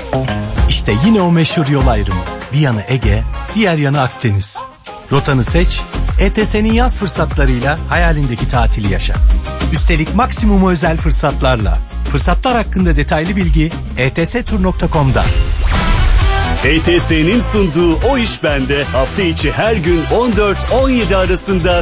İşte yine o meşhur yol ayrımı. Bir yanı Ege, diğer yanı Akdeniz. Rotanı seç, ETS'nin yaz fırsatlarıyla hayalindeki tatili yaşa. Üstelik maksimum özel fırsatlarla. Fırsatlar hakkında detaylı bilgi etstur.com'da. ETS'nin sunduğu O İş Bende hafta içi her gün 14-17 arasında